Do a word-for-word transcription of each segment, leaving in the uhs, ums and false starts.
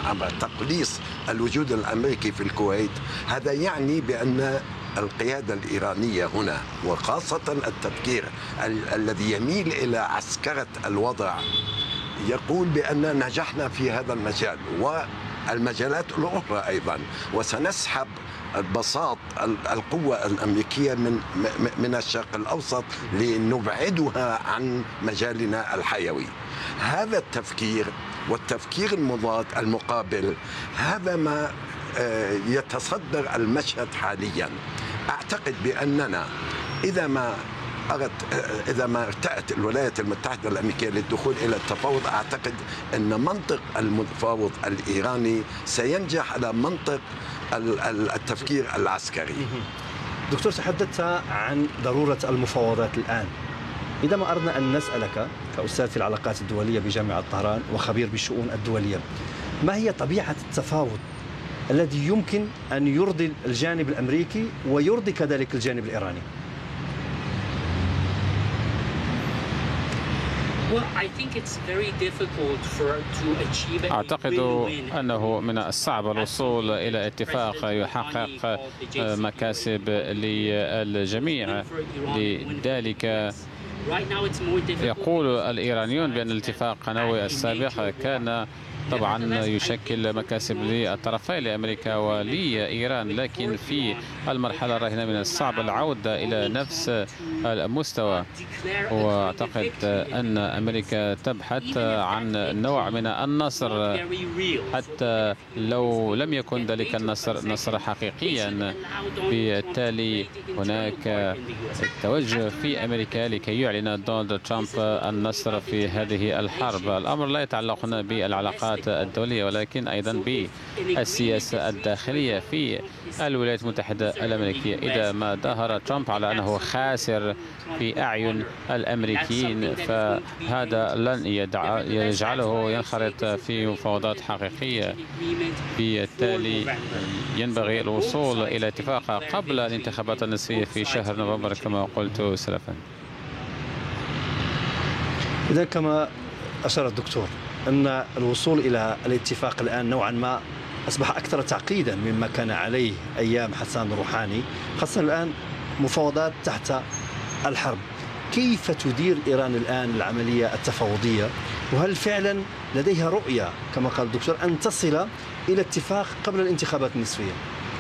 عبر تقليص الوجود الأمريكي في الكويت، هذا يعني بأن القيادة الإيرانية هنا وخاصة التفكير ال الذي يميل إلى عسكرة الوضع يقول بأن نجحنا في هذا المجال والمجالات الأخرى أيضا، وسنسحب بساط القوة الأمريكية من من الشرق الأوسط لنبعدها عن مجالنا الحيوي. هذا التفكير والتفكير المضاد المقابل هذا ما يتصدر المشهد حاليا. أعتقد بأننا إذا ما أردت إذا ما ارتأت الولايات المتحدة الأمريكية للدخول إلى التفاوض، أعتقد أن منطق المفاوض الإيراني سينجح على منطق التفكير العسكري. دكتور، تحدثت عن ضرورة المفاوضات الآن. إذا ما أردنا أن نسألك كأستاذ في العلاقات الدولية بجامعة طهران وخبير بالشؤون الدولية، ما هي طبيعة التفاوض الذي يمكن أن يرضي الجانب الأمريكي ويرضي كذلك الجانب الإيراني؟ أعتقد أنه من الصعب الوصول إلى اتفاق يحقق مكاسب للجميع. لذلك يقول الإيرانيون بأن الاتفاق النووي السابق كان طبعا يشكل مكاسب للطرفين لأمريكا ولإيران، لكن في المرحلة الراهنة من الصعب العودة إلى نفس المستوى. وأعتقد أن أمريكا تبحث عن نوع من النصر، حتى لو لم يكن ذلك النصر نصر حقيقيا. بالتالي هناك توجه في أمريكا لكي يعلن دونالد ترامب النصر في هذه الحرب. الأمر لا يتعلق هنا بالعلاقات الدولية ولكن أيضا بالسياسة الداخلية في الولايات المتحدة الأمريكية. إذا ما ظهر ترامب على أنه خاسر في أعين الأمريكيين، فهذا لن يجعله ينخرط في مفاوضات حقيقية. بالتالي ينبغي الوصول إلى اتفاق قبل الانتخابات النصفية في شهر نوفمبر كما قلت سلفا. إذا كما أشار الدكتور أن الوصول إلى الاتفاق الآن نوعا ما أصبح أكثر تعقيدا مما كان عليه أيام حسن روحاني، خاصة الآن مفاوضات تحت الحرب. كيف تدير إيران الآن العملية التفاوضية؟ وهل فعلا لديها رؤية كما قال الدكتور أن تصل إلى اتفاق قبل الانتخابات النصفية؟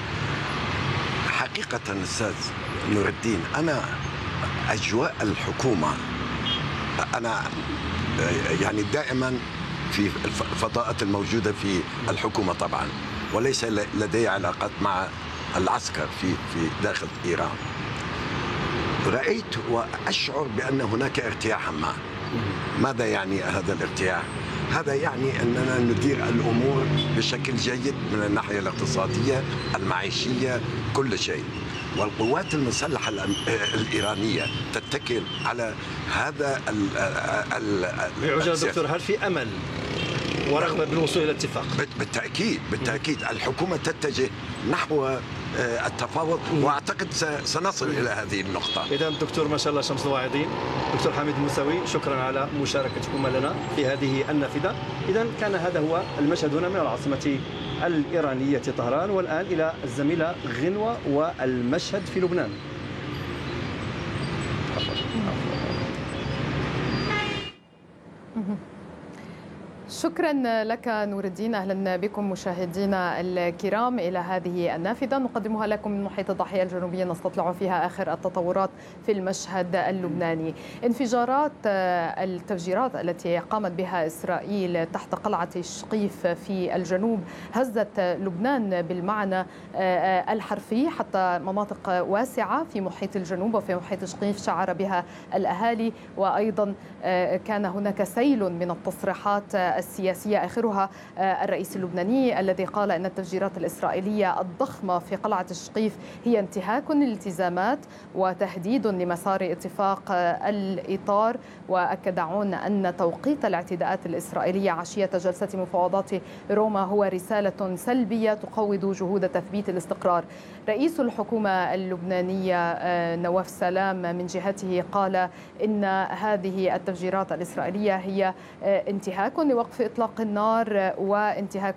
حقيقة أستاذ نور الدين، أنا أجواء الحكومة أنا يعني دائما في الفضاءات الموجودة في الحكومة طبعا، وليس لدي علاقات مع العسكر في في داخل إيران. رأيت وأشعر بأن هناك ارتياحا ما. ماذا يعني هذا الارتياح؟ هذا يعني أننا ندير الأمور بشكل جيد من الناحية الاقتصادية المعيشية كل شيء، والقوات المسلحة الإيرانية تتكل على هذا ال دكتور، هل في أمل ورغبة بالوصول إلى اتفاق؟ بالتأكيد بالتأكيد الحكومة تتجه نحو التفاوض، واعتقد سنصل الى هذه النقطه. اذا الدكتور ما شاء الله شمس الواعظين، دكتور حميد الموسوي، شكرا على مشاركتكم لنا في هذه النافذه. اذا كان هذا هو المشهد هنا من العاصمه الايرانيه طهران، والان الى الزميله غنوه والمشهد في لبنان. شكرا لك نور الدين. أهلا بكم مشاهدينا الكرام إلى هذه النافذة نقدمها لكم من محيط الضاحية الجنوبية، نستطلع فيها آخر التطورات في المشهد اللبناني. انفجارات التفجيرات التي قامت بها إسرائيل تحت قلعة شقيف في الجنوب هزت لبنان بالمعنى الحرفي حتى مناطق واسعة في محيط الجنوب وفي محيط شقيف شعر بها الأهالي، وأيضا كان هناك سيل من التصريحات السياسية آخرها الرئيس اللبناني الذي قال أن التفجيرات الإسرائيلية الضخمة في قلعة الشقيف هي انتهاك للالتزامات وتهديد لمسار اتفاق الإطار. وأكد عون أن توقيت الاعتداءات الإسرائيلية عشية جلسة مفاوضات روما هو رسالة سلبية تقوض جهود تثبيت الاستقرار. رئيس الحكومة اللبنانية نواف سلام من جهته قال إن هذه التفجيرات الإسرائيلية هي انتهاك لوقف إطلاق النار وانتهاك